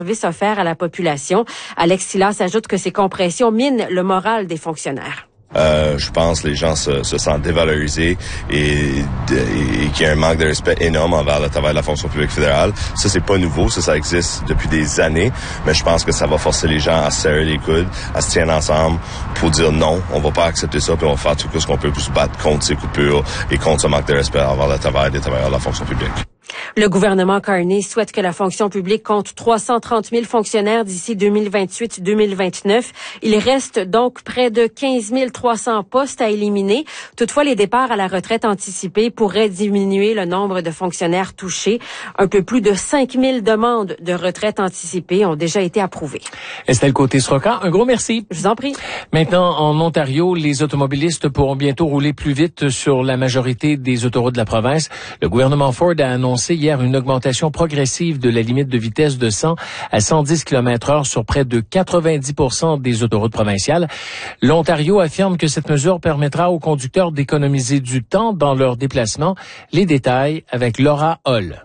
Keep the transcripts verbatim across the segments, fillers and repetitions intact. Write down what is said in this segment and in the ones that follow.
services offerts à la population. Alex Silas ajoute que ces compressions minent le moral des fonctionnaires. Euh, je pense que les gens se, se sentent dévalorisés et, et, et qu'il y a un manque de respect énorme envers le travail de la fonction publique fédérale. Ça, c'est pas nouveau, ça, ça existe depuis des années, mais je pense que ça va forcer les gens à se serrer les coudes, à se tenir ensemble pour dire non, on va pas accepter ça, puis on va faire tout ce qu'on peut pour se battre contre ces coupures et contre ce manque de respect envers le travail des travailleurs de la fonction publique. Le gouvernement Carney souhaite que la fonction publique compte trois cent trente mille fonctionnaires d'ici deux mille vingt-huit deux mille vingt-neuf. Il reste donc près de quinze mille trois cents postes à éliminer. Toutefois, les départs à la retraite anticipée pourraient diminuer le nombre de fonctionnaires touchés. Un peu plus de cinq mille demandes de retraite anticipée ont déjà été approuvées. Estelle Côté-Srocan, un gros merci. Je vous en prie. Maintenant, en Ontario, les automobilistes pourront bientôt rouler plus vite sur la majorité des autoroutes de la province. Le gouvernement Ford a annoncé hier une augmentation progressive de la limite de vitesse de cent à cent dix kilomètres heure sur près de quatre-vingt-dix pour cent des autoroutes provinciales. L'Ontario affirme que cette mesure permettra aux conducteurs d'économiser du temps dans leurs déplacements. Les détails avec Laura Hall.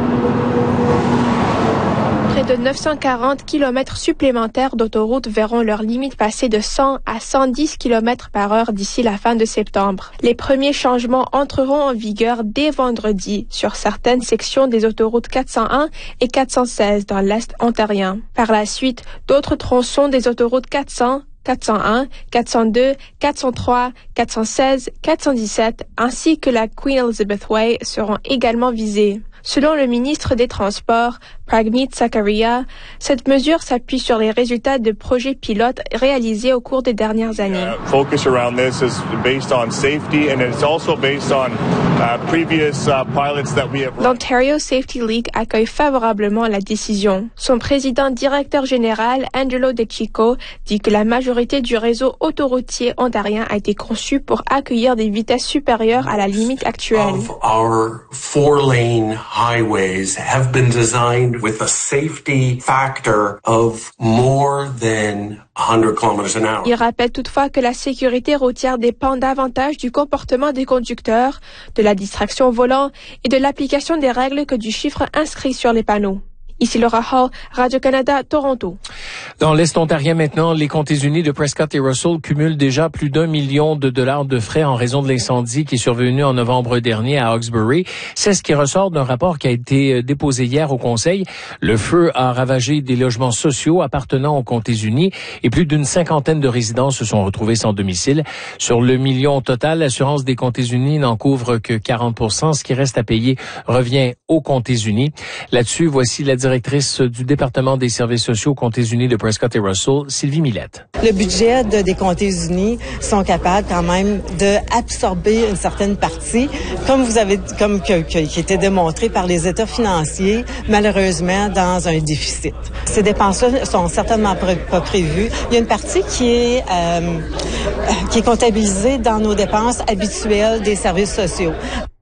Près de neuf cent quarante kilomètres supplémentaires d'autoroute verront leur limite passer de cent à cent dix kilomètres par heure d'ici la fin de septembre. Les premiers changements entreront en vigueur dès vendredi sur certaines sections des autoroutes quatre cent un et quatre cent seize dans l'Est ontarien. Par la suite, d'autres tronçons des autoroutes quatre cents, quatre cent un, quatre cent deux, quatre cent trois, quatre cent seize, quatre cent dix-sept ainsi que la Queen Elizabeth Way seront également visés. Selon le ministre des Transports, Pragmeet Sakaria, cette mesure s'appuie sur les résultats de projets pilotes réalisés au cours des dernières années. Uh, focus around this is based on safety and it's also based on uh, previous uh, pilots that we have. L'Ontario Safety League accueille favorablement la décision. Son président directeur général, Angelo De Chico, dit que la majorité du réseau autoroutier ontarien a été conçu pour accueillir des vitesses supérieures à la limite actuelle. Of our four-lane highways have been designed with a safety factor of more than one hundred kilometers an hour. Il rappelle toutefois que la sécurité routière dépend davantage du comportement des conducteurs, de la distraction au volant et de l'application des règles que du chiffre inscrit sur les panneaux. Ici Laura Hall, Radio-Canada, Toronto. Dans l'Est ontarien maintenant, les comtés unis de Prescott et Russell cumulent déjà plus d'un million de dollars de frais en raison de l'incendie qui est survenu en novembre dernier à Hawkesbury. C'est ce qui ressort d'un rapport qui a été déposé hier au Conseil. Le feu a ravagé des logements sociaux appartenant aux comtés unis et plus d'une cinquantaine de résidents se sont retrouvés sans domicile. Sur le million total, l'assurance des comtés unis n'en couvre que quarante pour cent. Ce qui reste à payer revient aux comtés unis. Là-dessus, voici la directrice du département des services sociaux comtés unis de Prescott et Russell, Sylvie Millette. Le budget de, des comtés unis sont capables quand même d'absorber une certaine partie, comme vous avez, comme que, que, qui était démontré par les états financiers, malheureusement dans un déficit. Ces dépenses-là sont certainement pré- pas prévues. Il y a une partie qui est euh, qui est comptabilisée dans nos dépenses habituelles des services sociaux.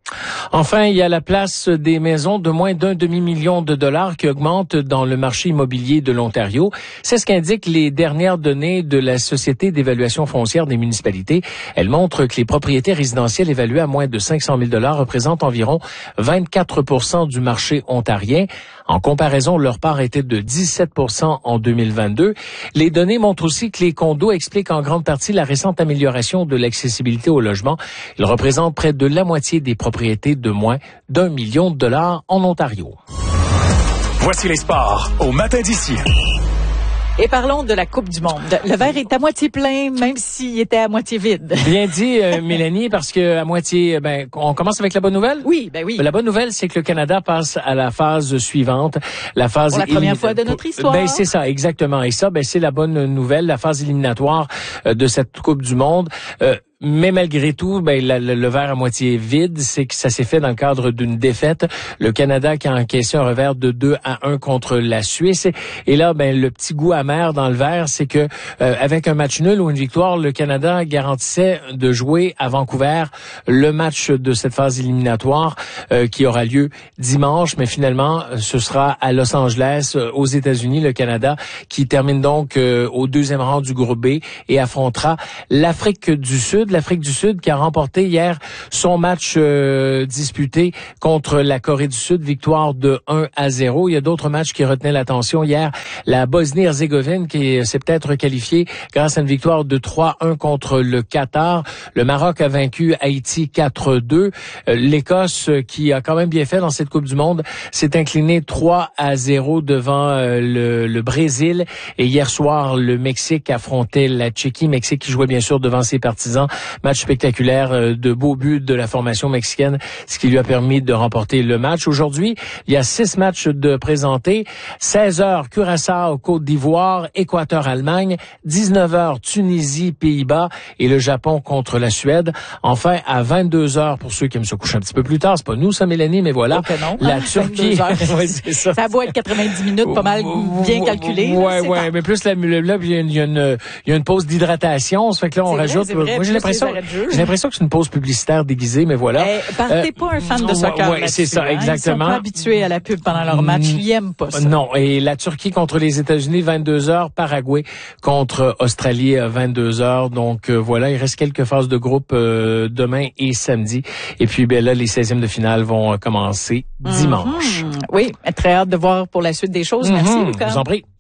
Enfin, il y a la place des maisons de moins d'un demi-million de dollars qui augmente dans le marché immobilier de l'Ontario. C'est ce qu'indiquent les dernières données de la Société d'évaluation foncière des municipalités. Elles montrent que les propriétés résidentielles évaluées à moins de cinq cent mille dollars représentent environ vingt-quatre pour cent du marché ontarien. En comparaison, leur part était de dix-sept pour cent en deux mille vingt-deux. Les données montrent aussi que les condos expliquent en grande partie la récente amélioration de l'accessibilité au logement. Ils représentent près de la moitié des propriétés de moins d'un million de dollars en Ontario. Voici les sports au matin d'ici. Et parlons de la Coupe du Monde. Le verre est à moitié plein, même s'il était à moitié vide. Bien dit, euh, Mélanie, parce que à moitié, ben, on commence avec la bonne nouvelle? Oui, ben oui. La bonne nouvelle, c'est que le Canada passe à la phase suivante, la phase pour la première fois de notre histoire. Ben c'est ça, exactement. Et ça, ben c'est la bonne nouvelle, la phase éliminatoire euh, de cette Coupe du Monde. Euh, Mais malgré tout, ben la, le, le verre à moitié vide, c'est que ça s'est fait dans le cadre d'une défaite. Le Canada qui a encaissé un revers de deux à un contre la Suisse. Et là, ben le petit goût amer dans le verre, c'est que euh, avec un match nul ou une victoire, le Canada garantissait de jouer à Vancouver le match de cette phase éliminatoire euh, qui aura lieu dimanche. Mais finalement, ce sera à Los Angeles, euh, aux États-Unis, le Canada qui termine donc euh, au deuxième rang du groupe B et affrontera l'Afrique du Sud. de l'Afrique du Sud qui a remporté hier son match euh, disputé contre la Corée du Sud, victoire de un à zéro. Il y a d'autres matchs qui retenaient l'attention hier. La Bosnie-Herzégovine qui s'est peut-être qualifiée grâce à une victoire de trois à un contre le Qatar. Le Maroc a vaincu Haïti quatre à deux. Euh, L'Écosse, qui a quand même bien fait dans cette Coupe du Monde, s'est inclinée trois à zéro devant euh, le, le Brésil. Et hier soir, le Mexique affrontait la Tchéquie. Mexique qui jouait bien sûr devant ses partisans. Match spectaculaire, euh, de beaux buts de la formation mexicaine, ce qui lui a permis de remporter le match. Aujourd'hui, il y a six matchs de présentés. seize heures, Curaçao, Côte d'Ivoire, Équateur, Allemagne. dix-neuf heures, Tunisie, Pays-Bas et le Japon contre la Suède. Enfin, à vingt-deux heures, pour ceux qui aiment se coucher un petit peu plus tard, c'est pas nous ça, Mélanie, mais voilà, okay, non, la hein, Turquie. ouais, c'est ça. Ça doit être quatre-vingt-dix minutes, pas mal bien calculé. Ouais, ouais, ouais, mais plus là, là il y a une, il y a une, il y a une pause d'hydratation, ça fait que là on c'est rajoute. Vrai, vrai, moi j'ai l'impression, j'ai l'impression que c'est une pause publicitaire déguisée, mais voilà. Eh, partez euh, pas un fan de soccer. Ouais, c'est ça, hein? exactement. Ils sont pas habitués à la pub pendant leur match, ils aiment pas ça. Non, et la Turquie contre les États-Unis, vingt-deux heures, Paraguay contre Australie, vingt-deux heures. Donc euh, voilà, il reste quelques phases de groupe euh, demain et samedi. Et puis ben là, les seizièmes de finale vont commencer dimanche. Mm-hmm. Oui, très hâte de voir pour la suite des choses. Merci, mm-hmm. Lucas. Je vous en prie.